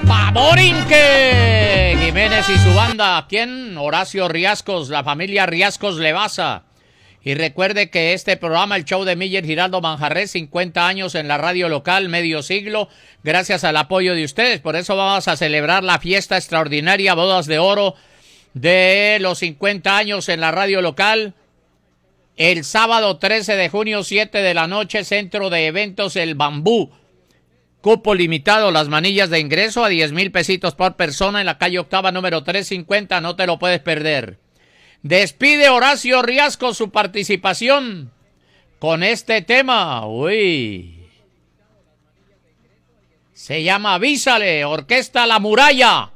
Borinque Jiménez y su banda. ¿Quién? Horacio Riascos, la familia Riascos Levasa. Y recuerde que este programa, el show de Miller Giraldo Manjarres, 50 años en la radio local, medio siglo, gracias al apoyo de ustedes. Por eso vamos a celebrar la fiesta extraordinaria, bodas de oro de los 50 años en la radio local. El sábado 13 de junio, 7 de la noche, centro de eventos El Bambú. Cupo limitado, las manillas de ingreso a 10,000 pesitos por persona en la calle Octava número 350, no te lo puedes perder. Despide Horacio Riasco su participación con este tema. Uy. Se llama Avísale, Orquesta La Muralla.